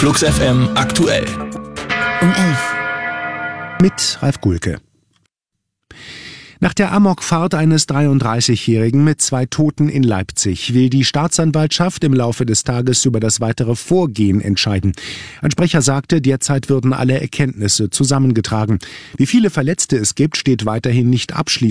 Flux FM aktuell. Um 11. Mit Ralf Gulke. Nach der Amokfahrt eines 33-Jährigen mit 2 Toten in Leipzig will die Staatsanwaltschaft im Laufe des Tages über das weitere Vorgehen entscheiden. Ein Sprecher sagte, derzeit würden alle Erkenntnisse zusammengetragen. Wie viele Verletzte es gibt, steht weiterhin nicht abschließend